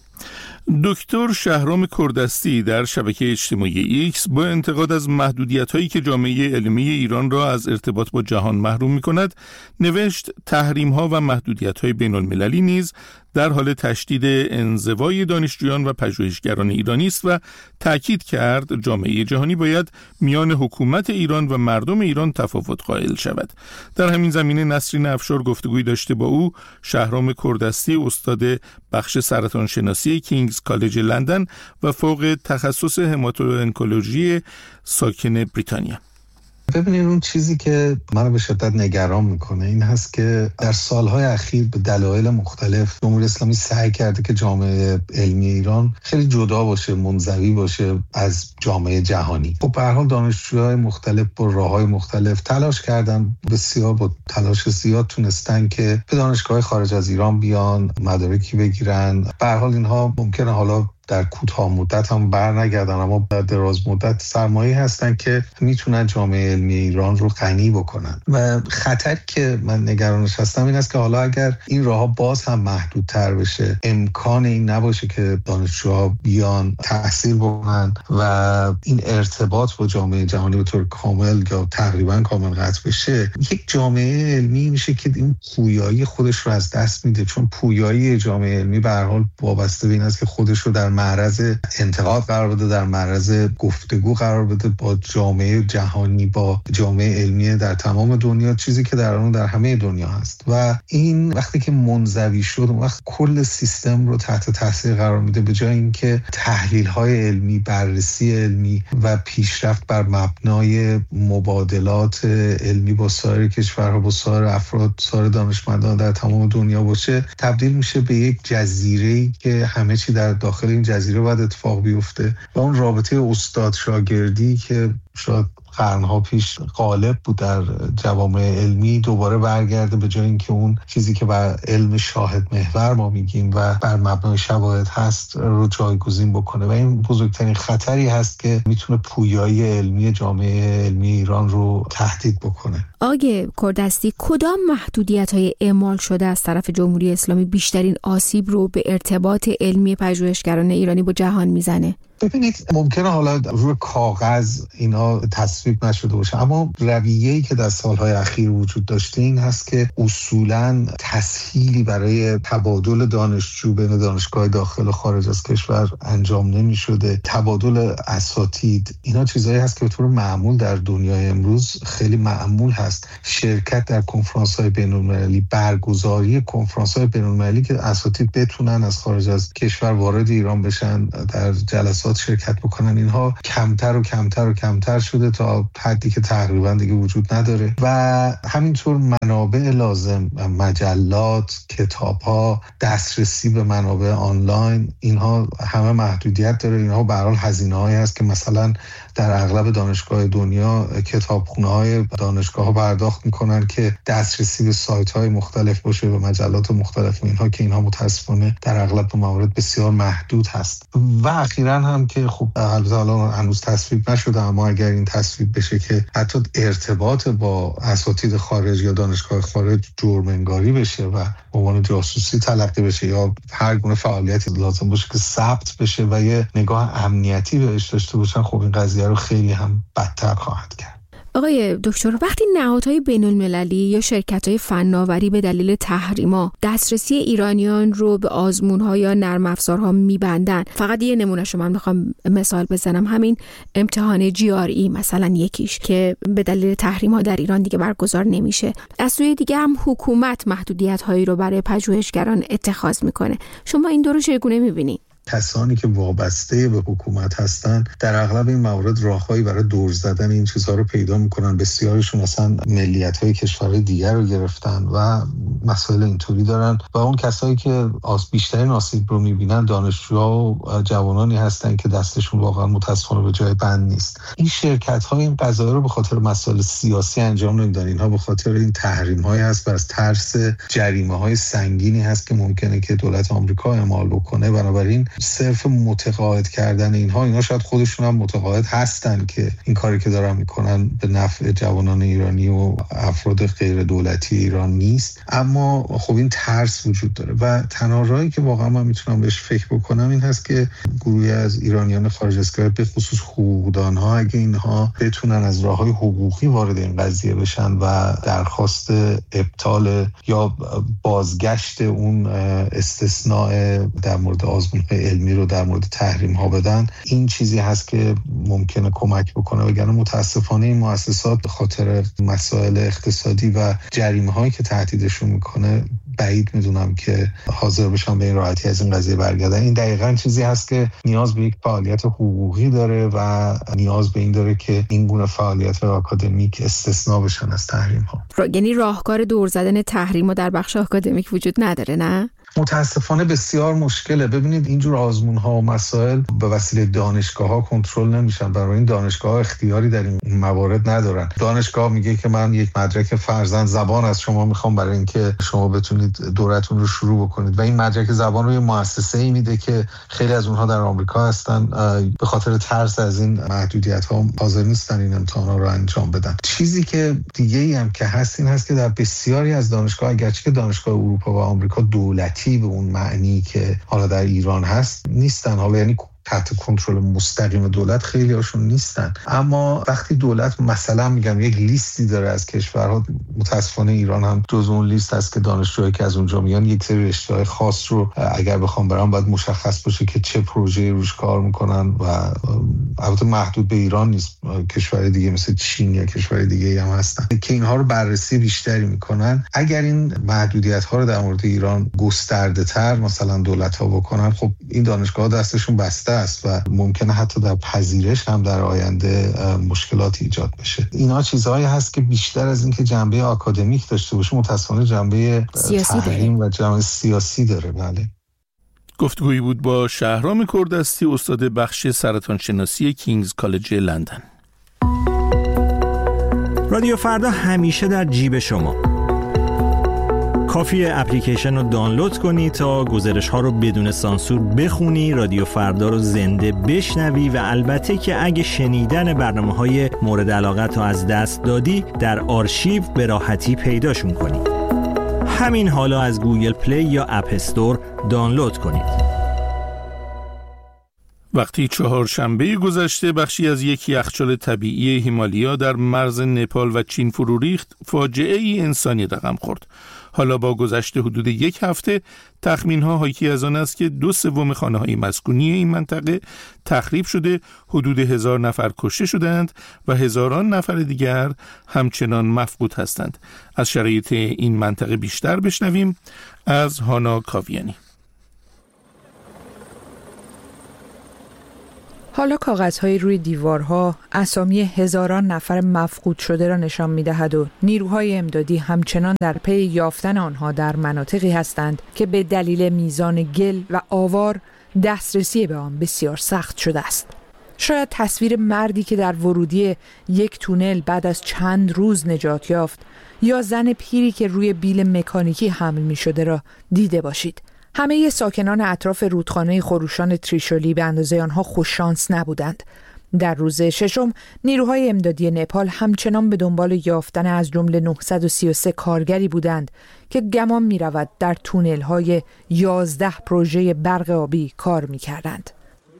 دکتر شهرام کردستی در شبکه اجتماعی ایکس با انتقاد از محدودیت‌هایی که جامعه علمی ایران را از ارتباط با جهان محروم می‌کند، نوشت تحریم‌ها و محدودیت‌های بین‌المللی نیز در حال تشدید انزوای دانشجویان و پژوهشگران ایرانی است و تأکید کرد جامعه جهانی باید میان حکومت ایران و مردم ایران تفاوت قائل شود. در همین زمینه نسرین افشار گفتگوی داشته با او. شهرام کردستی استاد بخش سرطان شناسی کینگز کالج لندن و فوق تخصص هماتو-انکولوژی ساکن بریتانیا. ببینید، اون چیزی که منو به شدت نگران میکنه این هست که در سالهای اخیر به دلایل مختلف جمهوری اسلامی سعی کرده که جامعه علمی ایران خیلی جدا باشه، منزوی باشه از جامعه جهانی. خب به هر حال دانشجوهای مختلف با راههای مختلف تلاش کردن، بسیار با تلاش زیاد تونستن که به دانشگاه خارج از ایران بیان، مدارکی بگیرن. به هر حال اینها ممکنه حالا در کوتاه مدت هم بر نگردن، اما در دراز مدت سرمایه هستن که میتونن جامعه علمی ایران رو غنی بکنن. و خطری که من نگرانش هستم این است که حالا اگر این راهها باز هم محدودتر بشه، امکان این نباشه که دانشجوها بیان تحصیل بکنن و این ارتباط با جامعه جهانی به طور کامل یا تقریبا کامل قطع بشه، یک جامعه علمی میشه که این پویایی خودش رو از دست میده. چون پویایی جامعه علمی به هر حال وابسته به این است که خودش رو در معرض انتقاد قرار بده، در معرض گفتگو قرار بده با جامعه جهانی، با جامعه علمی در تمام دنیا، چیزی که در اون در همه دنیا هست. و این وقتی که منزوی شد، اون وقت کل سیستم رو تحت تاثیر قرار میده، به جای اینکه تحلیل‌های علمی، بررسی علمی و پیشرفت بر مبنای مبادلات علمی با سایر کشورها، با سایر افراد، سایر دانشمندان در تمام دنیا باشه، تبدیل میشه به یک جزیره‌ای که همه چی در داخل این جزیره باید اتفاق بیفته و اون رابطه استاد شاگردی که شاید قرنها پیش غالب بود در جوامع علمی دوباره برگرده، به جای اینکه اون چیزی که بر علم شاهد محور ما میگیم و بر مبنای شواهد هست رو جایگزین بکنه و این بزرگترین خطری هست که میتونه پویایی علمی جامعه علمی ایران رو تهدید بکنه. آقای کوردستی، کدام محدودیت‌های اعمال شده از طرف جمهوری اسلامی بیشترین آسیب رو به ارتباط علمی پژوهشگران ایرانی با جهان میزنه؟ ببینید، ممکنه حالا روی کاغذ اینا تصویب نشده باشه، اما رویه‌ای که در سالهای اخیر وجود داشته این هست که اصولاً تسهیلی برای تبادل دانشجو بین دانشگاه داخل و خارج از کشور انجام نمی شده. تبادل اساتید، اینا چیزایی هست که به طور معمول در دنیای امروز خیلی معمول هست. شرکت در کنفرانس‌های بین‌المللی، برگزاری کنفرانس‌های بین‌المللی که اساتید بتونن از خارج از کشور وارد ایران بشن، در جلسات شرکت بکنن، اینها کمتر و کمتر و کمتر شده تا حدی که تقریبا دیگه وجود نداره. و همینطور منابع لازم، مجلات، کتاب‌ها، دسترسی به منابع آنلاین، اینها همه محدودیت داره. اینها به هر حال هزینه‌هایی هست که مثلا در اغلب دانشگاه دنیا کتابخونه‌های دانشگاه‌ها پرداخت می‌کنن که دسترسی به سایت‌های مختلف باشه و مجلات مختلف و اینها، که اینها متأسفانه در اغلب موارد بسیار محدود هست. و اخیراً هم که خب البته حالا هنوز تصویب نشده، اما اگر این تصویب بشه که حتی ارتباط با اساتید خارج یا دانشگاه خارج جرم انگاری بشه و به عنوان جاسوسی تلقی بشه یا هر گونه فعالیتی لازم باشه که ثبت بشه و یه نگاه امنیتی بهش داشته باشن، خب این قضیه رو خیلی هم بدتر خواهد کرد. آقای دکتر، وقتی نهادهای بین‌المللی یا شرکت‌های فناوری به دلیل تحریما دسترسی ایرانیان رو به آزمون‌ها یا نرم افزارها می‌بندن، فقط یه نمونهشو من می‌خوام مثال بزنم، همین امتحان جی آر ای مثلا یکیش که به دلیل تحریم‌ها در ایران دیگه برگزار نمیشه. از سوی دیگه هم حکومت محدودیت‌هایی رو برای پژوهشگران اتخاذ می‌کنه. شما این دو رو چگونه می‌بینید؟ کسانی که وابسته به حکومت هستن در اغلب این موارد راههایی برای دور زدن این چیزها رو پیدا میکنن. بسیارشون اصلا ملیت‌های کشورهای دیگر رو گرفتن و مسائل اینطوری دارن و اون کسایی که آس بیشترین آسیب رو میبینن دانشجوها و جوانانی هستن که دستشون واقعا متاسفانه به جای بند نیست. این شرکت‌ها این قضایا رو به خاطر مسائل سیاسی انجام نمیدن. اینها به خاطر این تحریم‌های هست و از ترس جریمه‌های سنگینی هست که ممکنه که دولت آمریکا اعمال بکنه. بنابراین صرف متقاعد کردن اینها اینا شاید خودشون هم متقاعد هستن که این کاری که دارن میکنن به نفع جوانان ایرانی و افراد غیر دولتی ایران نیست، اما خب این ترس وجود داره و تنها راهی که واقعا من میتونم بهش فکر بکنم این هست که گروهی از ایرانیان خارج از کشور، به خصوص حقوقدانها، اگه اینها بتونن از راههای حقوقی وارد این قضیه بشن و درخواست ابطال یا بازگشت اون استثناء در مورد آزمون‌های علمی رو در مورد تحریم ها بدن، این چیزی هست که ممکنه کمک بکنه. وگرنه متاسفانه این مؤسسات به خاطر مسائل اقتصادی و جریمه هایی که تهدیدشون میکنه بعید میدونم که حاضر بشن به این راحتی از این قضیه برگردن. این دقیقاً چیزی هست که نیاز به یک فعالیت حقوقی داره و نیاز به این داره که این گونه فعالیت آکادمیک استثناء بشن از تحریم ها. یعنی راهکار دور زدن تحریم ها در بخش آکادمیک وجود نداره، نه؟ متاسفانه بسیار مشکله. ببینید اینجور آزمون ها و مسائل به وسیله دانشگاه ها کنترل نمیشن، برای این دانشگاه ها اختیاری در این موارد ندارن. دانشگاه میگه که من یک مدرک فرضاً زبان از شما میخوام برای اینکه شما بتونید دورتون رو شروع بکنید و این مدرک زبان رو یه مؤسسه ای میده که خیلی از اونها در آمریکا هستن، به خاطر ترس از این محدودیت ها حاضر نیستن این امتحانا رو انجام بدن. چیزی که دیگه ای هم که هست این هست که در بسیاری از دانشگاه، اگرچه که دانشگاه اروپا و آمریکا دولتی به اون معنی که حالا در ایران هست نیستن، حالا یعنی تحت کنترل مستقیم دولت خیلی هاشون نیستن، اما وقتی دولت مثلا میگم یک لیستی داره از کشورها، متاسفانه ایران هم جز اون لیست هست که دانشجوهایی که از اونجا میان یک سری رشته‌های خاص رو اگر بخوام برام باید مشخص باشه که چه پروژه‌ای روش کار میکنن و البته محدود به ایران نیست، کشور دیگه مثل چین یا کشور دیگه هم هستن که اینها رو بررسی بیشتری میکنن. اگر این محدودیت ها رو در مورد ایران گسترده تر مثلا دولت ها بکنن، خب این دانشگاه دستشون بسته است و ممکنه حتی در پذیرش هم در آینده مشکلاتی ایجاد بشه. اینا چیزهایی هست که بیشتر از اینکه جنبه آکادمیک داشته باشه متأسفانه جنبه تحریم و جنبه سیاسی داره. بله. گفتگویی بود با شهرام کوردستی، استاد بخش سرطان شناسی کینگز کالج لندن. رادیو فردا همیشه در جیب شما. کافیه اپلیکیشن رو دانلود کنی تا گزارش ها رو بدون سانسور بخونی، رادیو فردا رو زنده بشنوی و البته که اگه شنیدن برنامه های مورد علاقت رو از دست دادی در آرشیو به راحتی پیداشون کنی. همین حالا از گوگل پلی یا اپ استور دانلود کنید. وقتی چهارشنبه گذشته بخشی از یک یخچال طبیعی هیمالیا در مرز نپال و چین فرو ریخت، فاجعه ای انسانی رقم خورد. حالا با گذشت حدود یک هفته تخمین‌ها حاکی از آن است که دو سوم خانه‌های مسکونی این منطقه تخریب شده، حدود هزار نفر کشته شدند و هزاران نفر دیگر همچنان مفقود هستند. از شرایط این منطقه بیشتر بشنویم از هانا کاویانی. حالا کاغذهای روی دیوارها اسامی هزاران نفر مفقود شده را نشان می‌دهد و نیروهای امدادی همچنان در پی یافتن آنها در مناطقی هستند که به دلیل میزان گل و آوار دسترسی به آن بسیار سخت شده است. شاید تصویر مردی که در ورودی یک تونل بعد از چند روز نجات یافت یا زن پیری که روی بیل مکانیکی حمل می‌شده را دیده باشید. همه ساکنان اطراف رودخانه خروشان تریشولی به اندازه آنها خوششانس نبودند. در روز ششم نیروهای امدادی نپال همچنان به دنبال یافتن از جمله نهصد و سی و سه کارگری بودند که گمان می رود در تونل های یازده پروژه برق آبی کار می کردند.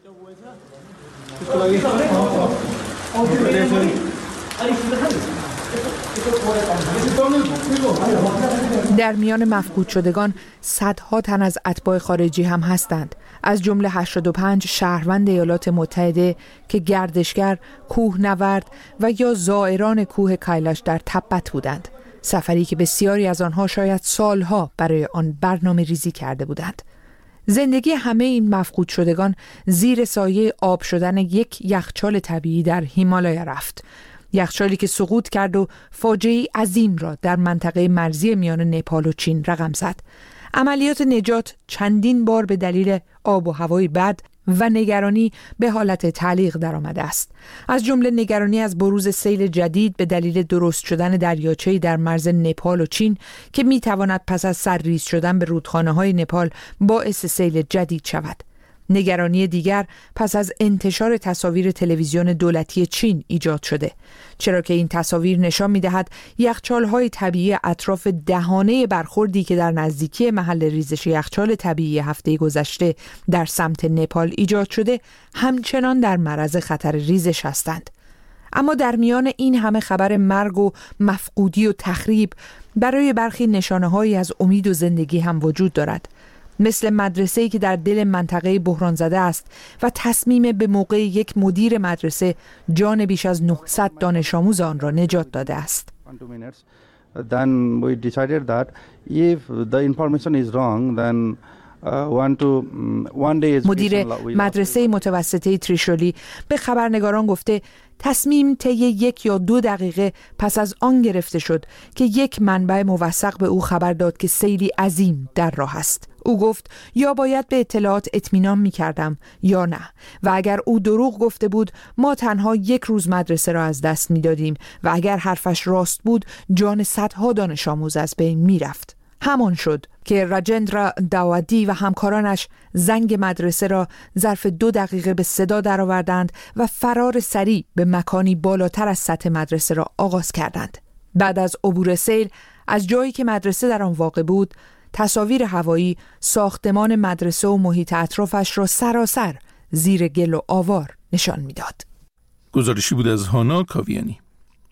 در میان مفقود شدگان صدها تن از اتباع خارجی هم هستند، از جمله هشتاد و پنج شهروند ایالات متحده که گردشگر، کوهنورد و یا زائران کوه کایلاش در تبت بودند. سفری که بسیاری از آنها شاید سالها برای آن برنامه ریزی کرده بودند. زندگی همه این مفقود شدگان زیر سایه آب شدن یک یخچال طبیعی در هیمالایا رفت. یخچالی که سقوط کرد و فاجعه‌ای عظیم را در منطقه مرزی میان نپال و چین رقم زد. عملیات نجات چندین بار به دلیل آب و هوای بد و نگرانی به حالت تعلیق درآمده است. از جمله نگرانی از بروز سیل جدید به دلیل درست شدن دریاچه‌ای در مرز نپال و چین که می‌تواند پس از سرریز شدن به رودخانه‌های نپال باعث سیل جدید شود. نگرانی دیگر پس از انتشار تصاویر تلویزیون دولتی چین ایجاد شده، چرا که این تصاویر نشان می‌دهد یخچال‌های طبیعی اطراف دهانه برخوردی که در نزدیکی محل ریزش یخچال طبیعی هفته گذشته در سمت نپال ایجاد شده همچنان در معرض خطر ریزش هستند. اما در میان این همه خبر مرگ و مفقودی و تخریب، برای برخی نشانه‌هایی از امید و زندگی هم وجود دارد، مثل مدرسه‌ای که در دل منطقه بحران زده است و تصمیم به موقع یک مدیر مدرسه جان بیش از نهصد دانش آموز آن را نجات داده است. Then we decided that if the information is wrong, then مدیر مدرسه متوسطه تریشولی به خبرنگاران گفته تصمیم طی یک یا دو دقیقه پس از آن گرفته شد که یک منبع موثق به او خبر داد که سیلی عظیم در راه است. او گفت یا باید به اطلاعات اطمینان می کردم یا نه، و اگر او دروغ گفته بود ما تنها یک روز مدرسه را از دست می دادیم و اگر حرفش راست بود جان صدها دانش آموز از بین می رفت. همان شد که راجندرا داوادی و همکارانش زنگ مدرسه را ظرف دو دقیقه به صدا درآوردند و فرار سریع به مکانی بالاتر از سطح مدرسه را آغاز کردند. بعد از عبور سیل از جایی که مدرسه در آن واقع بود، تصاویر هوایی ساختمان مدرسه و محیط اطرافش را سراسر زیر گل و آوار نشان می‌داد. گزارشی بود از هانا کاویانی.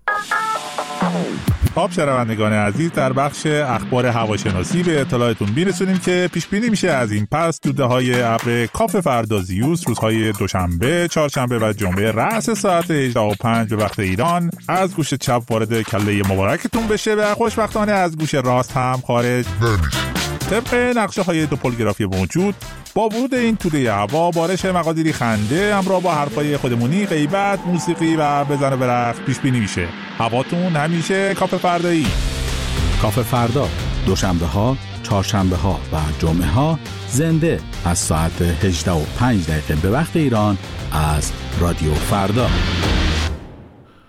خب شنوندگان عزیز، در بخش اخبار هواشناسی به اطلاعتون میرسونیم که پیش بینی میشه از این پس دوده‌های ابر کاف فردا زیوس روزهای دوشنبه، چهارشنبه و جمعه رأس ساعت هجده و پنج به وقت ایران از گوش چپ وارد کله مبارکتون بشه و خوشبختانه از گوش راست هم خارج نمیشه. طبق نقشه های توپولوگرافی موجود، با ورود این توده هوا بارش مقادیری خنده همراه با حرفای خودمونی، غیبت، موسیقی و بزن و برقص پیش بینی میشه. هواتون همیشه کاف فردایی. کاف فردا دوشنبه ها، چهارشنبه ها و جمعه ها زنده از ساعت هجده و پنج دقیقه به وقت ایران از رادیو فردا.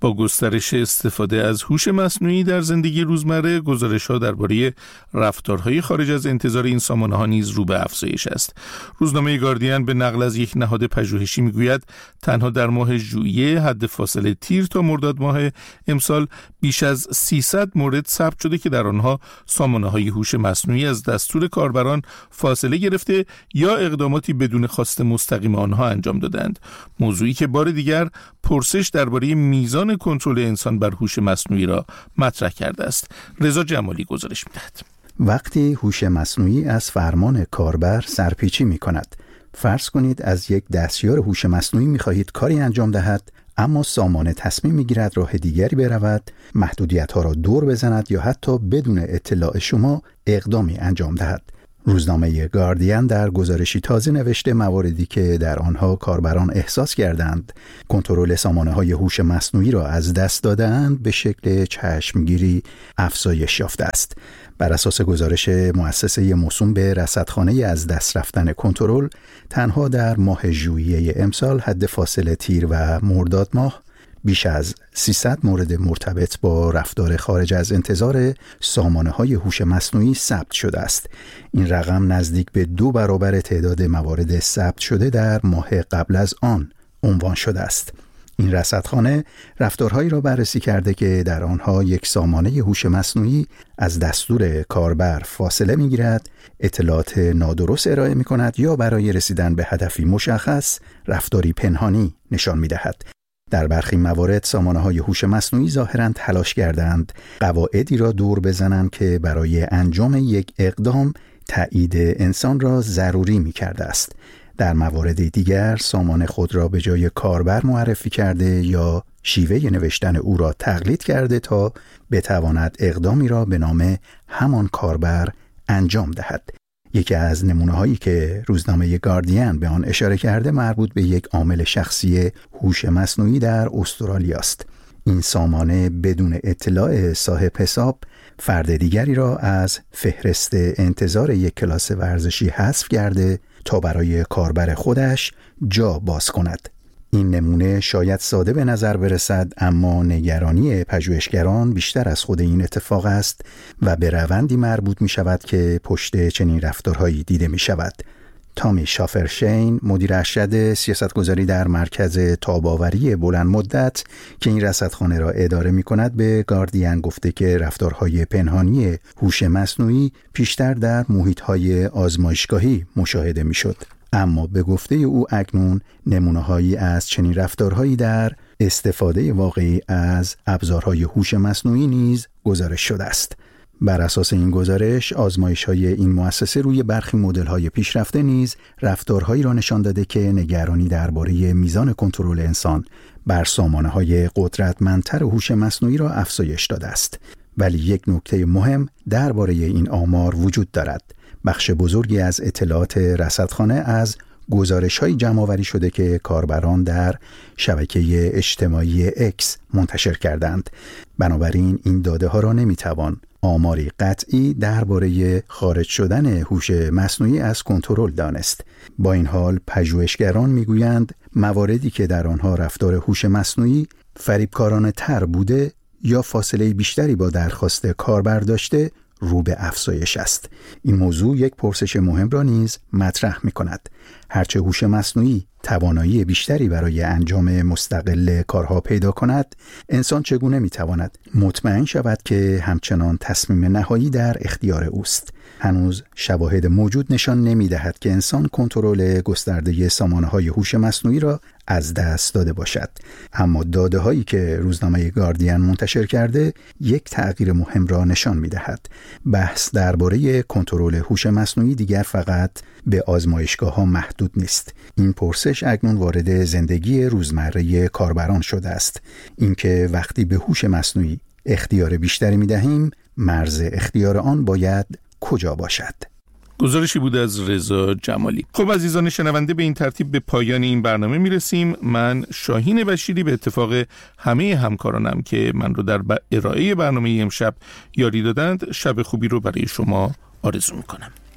با گسترش استفاده از هوش مصنوعی در زندگی روزمره، گزارش‌ها درباره رفتارهای خارج از انتظار این سامانه‌ها نیز رو به افزایش است. روزنامه گاردین به نقل از یک نهاد پژوهشی میگوید تنها در ماه ژوئیه حد فاصله تیر تا مرداد ماه امسال بیش از سیصد مورد ثبت شده که در آنها سامانه‌های هوش مصنوعی از دستور کاربران فاصله گرفته یا اقداماتی بدون خواست مستقیم آنها انجام دادند. موضوعی که بار دیگر پرسش درباره میزان کنترل انسان بر هوش مصنوعی را مطرح کرده است. رضا جمالی گزارش می‌دهد. وقتی هوش مصنوعی از فرمان کاربر سرپیچی می‌کند، فرض کنید از یک دستیار هوش مصنوعی می‌خواهید کاری انجام دهد، اما سامانه تصمیم می‌گیرد راه دیگری برود، محدودیت‌ها را دور بزند یا حتی بدون اطلاع شما اقدامی انجام دهد. روزنامه گاردین در گزارشی تازه نوشته مواردی که در آنها کاربران احساس کردند کنترل سامانه‌های هوش مصنوعی را از دست داده‌اند به شکل چشمگیری افزایش یافته است. بر اساس گزارش مؤسسه موسوم به رصدخانه از دست رفتن کنترل، تنها در ماه ژوئیه امسال حد فاصله تیر و مرداد ماه بیش از سیصد مورد مرتبط با رفتار خارج از انتظار سامانه‌های هوش مصنوعی ثبت شده است. این رقم نزدیک به دو برابر تعداد موارد ثبت شده در ماه قبل از آن عنوان شده است. این رصدخانه رفتارهایی را بررسی کرده که در آنها یک سامانه هوش مصنوعی از دستور کاربر فاصله می‌گیرد، اطلاعات نادرست ارائه می‌کند یا برای رسیدن به هدفی مشخص رفتاری پنهانی نشان می‌دهد. در برخی موارد سامانه‌های هوش مصنوعی ظاهراً تلاش کردند قواعدی را دور بزنند که برای انجام یک اقدام تایید انسان را ضروری می‌کرده است. در موارد دیگر سامان خود را به جای کاربر معرفی کرده یا شیوه نوشتن او را تقلید کرده تا بتواند اقدامی را به نام همان کاربر انجام دهد. یکی از نمونه‌هایی که روزنامه گاردین به آن اشاره کرده مربوط به یک عامل شخصی هوش مصنوعی در استرالیا است. این سامانه بدون اطلاع صاحب حساب فرد دیگری را از فهرست انتظار یک کلاس ورزشی حذف کرده تا برای کاربر خودش جا باز کند. این نمونه شاید ساده به نظر برسد، اما نگرانی پژوهشگران بیشتر از خود این اتفاق است و به روندی مربوط می شود که پشت چنین رفتارهایی دیده می شود. تامی شافرشین، مدیر ارشد سیاستگذاری در مرکز تاب‌آوری بلند مدت که این رصدخانه را اداره می کند، به گاردین گفته که رفتارهای پنهانی هوش مصنوعی پیشتر در محیط‌های آزمایشگاهی مشاهده می شد. اما به گفته او اکنون نمونه‌هایی از چنین رفتارهایی در استفاده واقعی از ابزارهای هوش مصنوعی نیز گزارش شده است. بر اساس این گزارش، آزمایش‌های این مؤسسه روی برخی مدل‌های پیشرفته نیز رفتارهایی را نشان داده که نگرانی درباره میزان کنترل انسان بر سامانه‌های قدرتمندتر هوش مصنوعی را افزایش داده است. ولی یک نکته مهم درباره این آمار وجود دارد. بخش بزرگی از اطلاعات رصدخانه از گزارش‌های جمع‌آوری شده که کاربران در شبکه اجتماعی اکس منتشر کردند. بنابراین این داده‌ها را نمی‌توان آماری قطعی درباره خارج شدن هوش مصنوعی از کنترل دانست. با این حال پژوهشگران میگویند مواردی که در آنها رفتار هوش مصنوعی فریبکارانه تر بوده یا فاصله بیشتری با درخواست کاربر داشته رو به افزایش است. این موضوع یک پرسش مهم را نیز مطرح می کند. هرچه هوش مصنوعی توانایی بیشتری برای انجام مستقل کارها پیدا کند، انسان چگونه می تواند مطمئن شود که همچنان تصمیم نهایی در اختیار اوست؟ هنوز شواهد موجود نشان نمی دهد که انسان کنترل گسترده سامانه‌های هوش مصنوعی را از دست داده باشد. اما داده هایی که روزنامه گاردین منتشر کرده یک تغییر مهم را نشان می دهد. بحث درباره کنترل هوش مصنوعی دیگر فقط به آزمایشگاه ها محدود نیست. این پرسش اکنون وارد زندگی روزمره کاربران شده است. اینکه وقتی به هوش مصنوعی اختیار بیشتری می دهیم، مرز اختیار آن باید کجا باشد؟ گزارشی بود از رضا جمالی. خب عزیزان شنونده، به این ترتیب به پایان این برنامه میرسیم. من شاهین بشیری به اتفاق همه همکارانم که من رو در ارائه برنامه امشب یاری دادند، شب خوبی رو برای شما آرزو میکنم.